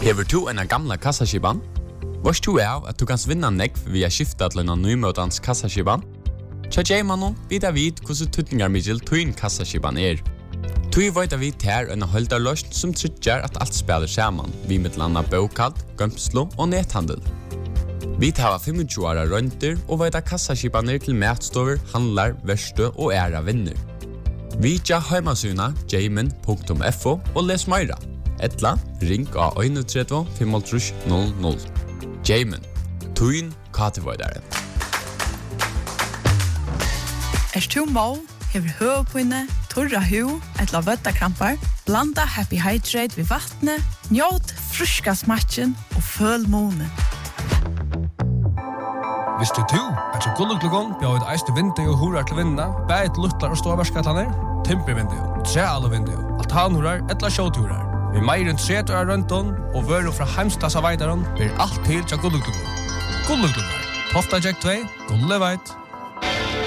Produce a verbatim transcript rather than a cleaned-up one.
Hever du en gamla kassaskiban? Vars du er at du kan vinna nekv via skifta til en nymøtans kassaskiban? Tja Jaymanon vidar vid hvordan tutningar middel tuin kassaskiban er. Tui veit vi ter en holdarløst som tryggjar at alt spelar saman, vi mittlanda bokald, gømslo og nethandel. Vi tar tjuefem åra rønter og veit kassaskibaner til matstover, handlar, verste og æra vinner. Vi tja heimasuna jayman punktum fo og les meira. Etla, ring av tre ett fem tre null null. Jayman, tuin katevoidare. Er du må, hever høvpinne, torra hu, etla vøttakrampar, blanda Happy Hydrate vid vattnet, njåt fruska smatchen og føl månen. Visste du at så gulluklugon bjør et eiste vindu og hurar til vinda, bæt luttlar og ståverskatlaner, timpervindu, trealvindu, altanhurar, etla sjåturar. Vi meir enn tretu av rønton og vøru fra heimstas av veidaron blir alt til til gulluklugon. Gulluklugon, Tofta Jack två, Gulleveit.